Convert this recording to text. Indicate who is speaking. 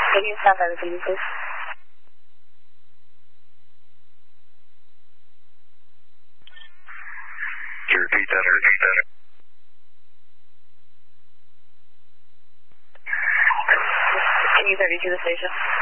Speaker 1: Can you stop by the TV, please?
Speaker 2: Can you repeat that?
Speaker 1: Can you 32 the station?